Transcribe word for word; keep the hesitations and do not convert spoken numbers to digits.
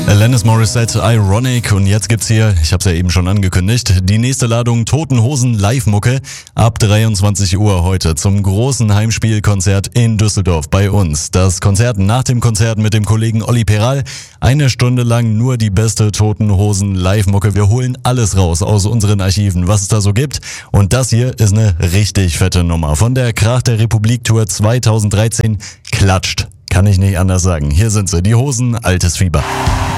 Alanis Morissette, Ironic, und jetzt gibt's hier, ich hab's ja eben schon angekündigt, die nächste Ladung Toten Hosen Live-Mucke ab dreiundzwanzig Uhr heute zum großen Heimspielkonzert in Düsseldorf bei uns. Das Konzert nach dem Konzert mit dem Kollegen Olli Peral, eine Stunde lang nur die beste Toten Hosen Live-Mucke. Wir holen alles raus aus unseren Archiven, was es da so gibt, und das hier ist eine richtig fette Nummer von der Krach der Republik Tour zweitausenddreizehn. Klatscht. Kann ich nicht anders sagen. Hier sind sie, die Hosen, altes Fieber.